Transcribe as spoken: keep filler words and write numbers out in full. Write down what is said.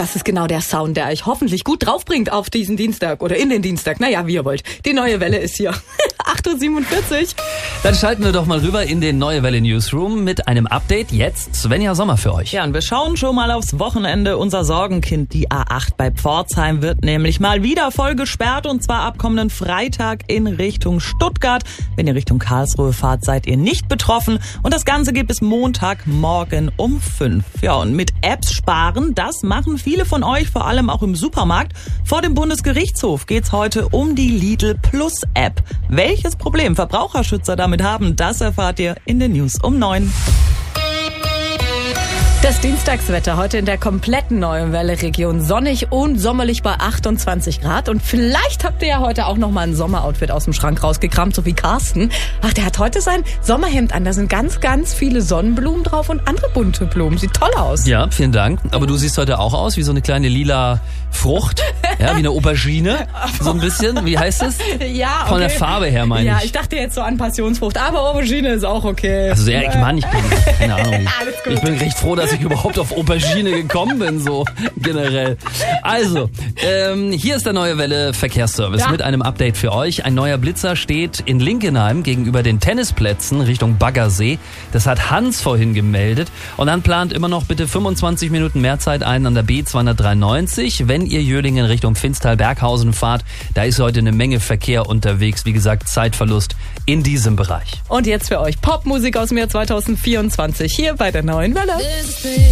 das ist genau der Sound, der euch hoffentlich gut draufbringt auf diesen Dienstag oder in den Dienstag. Naja, wie ihr wollt. Die Neue Welle ist hier. acht Uhr siebenundvierzig. Dann schalten wir doch mal rüber in den Neue Welle Newsroom mit einem Update. Jetzt Svenja Sommer für euch. Ja, und wir schauen schon mal aufs Wochenende. Unser Sorgenkind, die A acht bei Pforzheim, wird nämlich mal wieder voll gesperrt, und zwar ab kommenden Freitag in Richtung Stuttgart. Wenn ihr Richtung Karlsruhe fahrt, seid ihr nicht betroffen, und das Ganze geht bis Montagmorgen um fünf. Ja, und mit Apps sparen, das machen viele von euch, vor allem auch im Supermarkt. Vor dem Bundesgerichtshof geht's heute um die Lidl Plus App. Welches Problem Verbraucherschützer damit haben, das erfahrt ihr in den News um neun. Das Dienstagswetter heute in der kompletten Neuen Welle-Region. Sonnig und sommerlich bei achtundzwanzig Grad. Und vielleicht habt ihr ja heute auch noch mal ein Sommeroutfit aus dem Schrank rausgekramt, so wie Carsten. Ach, der hat heute sein Sommerhemd an. Da sind ganz, ganz viele Sonnenblumen drauf und andere bunte Blumen. Sieht toll aus. Ja, vielen Dank. Aber du siehst heute auch aus wie so eine kleine lila Frucht. Ja, wie eine Aubergine. So ein bisschen. Wie heißt es? Ja, okay. Von der Farbe her, meine ja, ich. ich dachte jetzt so an Passionsfrucht. Aber Aubergine ist auch okay. Also, ja, ich meine, ich bin, keine Ahnung. Alles gut. Ich bin recht froh, dass ich überhaupt auf Aubergine gekommen bin, so generell. Also, ähm, hier ist der Neue Welle Verkehrsservice Ja. mit einem Update für euch. Ein neuer Blitzer steht in Linkenheim gegenüber den Tennisplätzen Richtung Baggersee. Das hat Hans vorhin gemeldet. Und dann plant immer noch bitte fünfundzwanzig Minuten mehr Zeit ein an der B zweihundertdreiundneunzig. Wenn ihr Jöhlingen Richtung Finstal-Berghausen fahrt, da ist heute eine Menge Verkehr unterwegs. Wie gesagt, Zeitverlust in diesem Bereich. Und jetzt für euch Popmusik aus dem Jahr zweitausendvierundzwanzig hier bei der Neuen Welle.